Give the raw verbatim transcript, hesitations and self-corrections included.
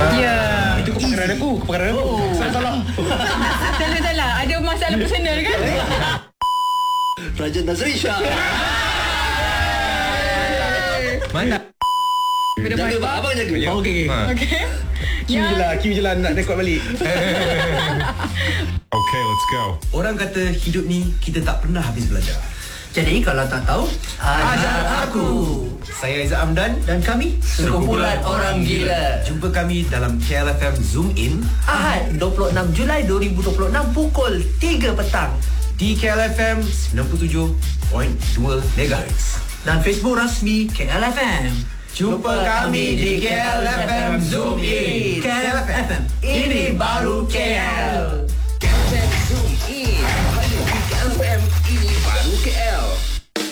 Ya. Itu kepakaran aku, kepakaran aku. Salah-salah. Salah-salah. Ada masalah personal kan? Raja Nazri Shah. Mana? Jaga bang, abang jaga. Oh, okey okey. Okey. Cue je lah, cue je lah nak rekod balik. Okay, let's go. Orang kata hidup ni kita tak pernah habis belajar. Jadi kalau tak tahu, ajar aku. Saya Aizat Amdan Dan kami Sekumpulan Orang Gila. Jumpa kami dalam K L F M Zoom In Ahad dua puluh enam Julai dua ribu dua puluh enam pukul tiga petang di K L F M sembilan puluh tujuh perpuluhan dua megahertz. dan Facebook rasmi K L F M. Jumpa kami di K L F M Zoom In. K L F M. Ini baru K L.